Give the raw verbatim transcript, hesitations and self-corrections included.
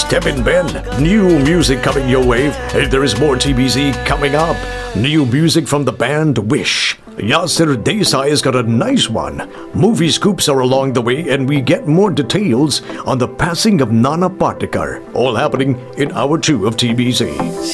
Step in, Ben. New music coming your way. And there is more T B Z coming up. New music from the band Wish. Yasir Desai has got a nice one. Movie scoops are along the way, and we get more details on the passing of Nana Patekar. All happening in hour two of T B Z.